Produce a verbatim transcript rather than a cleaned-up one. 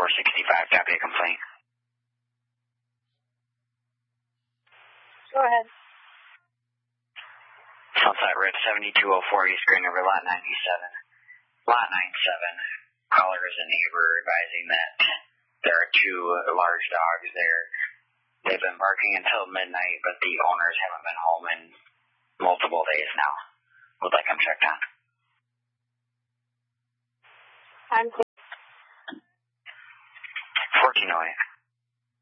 sixty-five, copy a complaint. Go ahead. Southside Red seventy-two oh four East Green River, lot ninety-seven. Lot ninety-seven. Caller is a neighbor advising that there are two large dogs there. They've been barking until midnight, but the owners haven't been home in multiple days now. Would like them checked on. I'm fourteen oh eight.